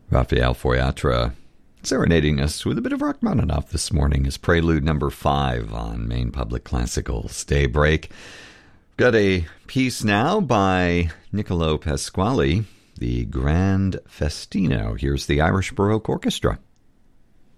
Raphael Foyatra serenading us with a bit of Rachmaninoff this morning as prelude number 5 on Maine Public Classical's Daybreak. Got a piece now by Niccolo Pasquale, the Grand Festino. Here's the Irish Baroque Orchestra.